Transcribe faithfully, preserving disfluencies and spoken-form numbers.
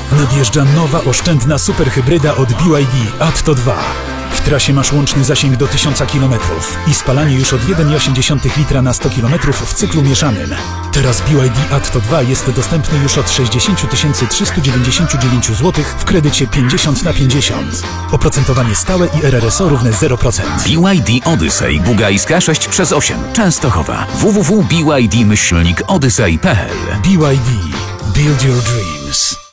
Nadjeżdża nowa, oszczędna superhybryda od B Y D Atto dwa. W trasie masz łączny zasięg do tysiąca kilometrów i spalanie już od jeden przecinek osiem litra na sto kilometrów w cyklu mieszanym. Teraz B Y D Atto dwa jest dostępny już od sześćdziesiąt tysięcy trzysta dziewięćdziesiąt dziewięć złotych w kredycie pięćdziesiąt na pięćdziesiąt. Oprocentowanie stałe i R R S O równe zero procent. B Y D Odyssey Bugajska sześć przez osiem Częstochowa. w w w kropka b y d myślnik odyssey kropka p l. B Y D. Build your dreams.